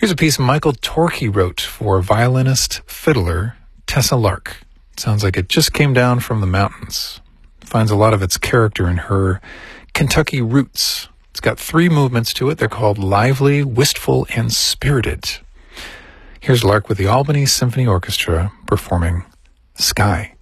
Here's a piece Michael Torke wrote for violinist, fiddler Tessa Lark. Sounds like it just came down from the mountains. Finds a lot of its character in her Kentucky roots. It's got 3 movements to it. They're called Lively, Wistful, and Spirited. Here's Lark with the Albany Symphony Orchestra performing Sky.